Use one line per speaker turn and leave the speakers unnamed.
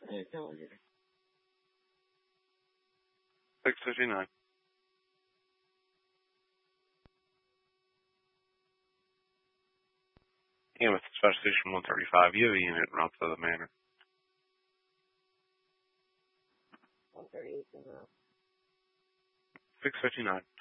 I don't either.
659. And with Special Station 135, you have a unit run to the Manor.
138 in route.
659.